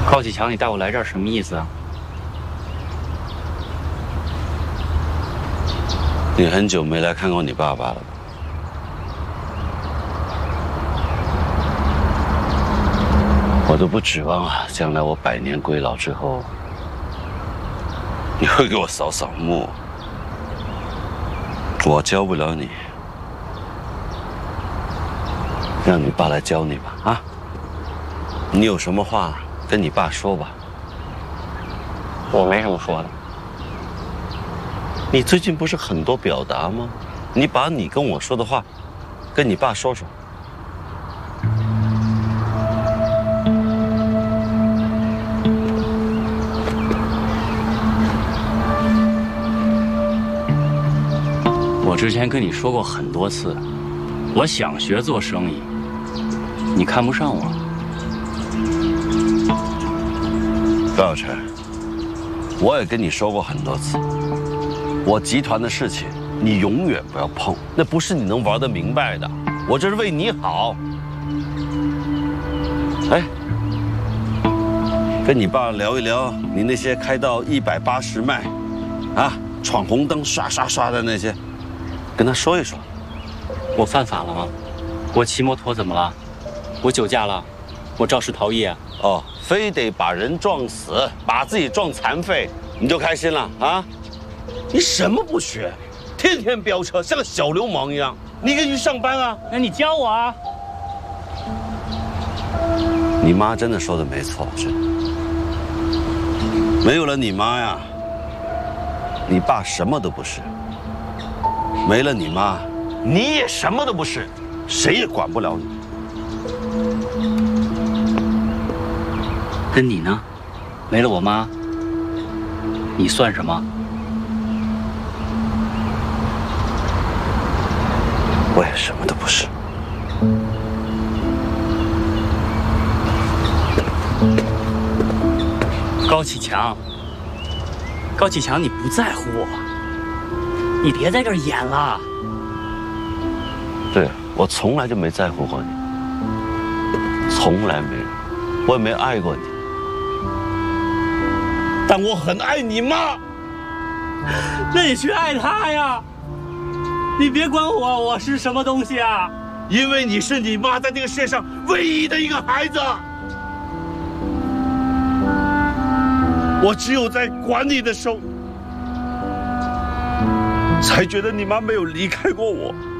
高启强，你带我来这儿什么意思啊？ 你很久没来看过你爸爸了吧？我都不指望啊，将来我百年归老之后，你会给我扫扫墓。我教不了你，让你爸来教你吧。啊，你有什么话跟你爸说吧。 我没什么说的。 你最近不是很多表达吗？你把你跟我说的话，跟你爸说说。 我之前跟你说过很多次，我想学做生意，你看不上我。 高小晨，我也跟你说过很多次，我集团的事情你永远不要碰，那不是你能玩得明白的。我这是为你好。哎，跟你爸聊一聊你那些开到180迈，啊，闯红灯刷刷刷的那些。跟他说一说， 我犯法了吗？我骑摩托怎么了？我酒驾了？我肇事逃逸啊？ 哦，非得把人撞死，把自己撞残废，你就开心了啊？你什么不学，天天飙车，像个小流氓一样。你可以去上班啊。 那你教我啊。 你妈真的说的没错，是。没有了你妈呀，你爸什么都不是。没了你妈，你也什么都不是，谁也管不了你。 跟你呢？没了我妈，你算什么？ 我也什么都不是。 高启强，高启强，你不在乎我。你别在这儿演了。 对，我从来就没在乎过你，从来没有，我也没爱过你。但我很爱你妈。 那你去爱她呀！你别管我是什么东西啊！ 因为你是你妈在这个世界上唯一的一个孩子。我只有在管你的时候，才觉得你妈没有离开过我。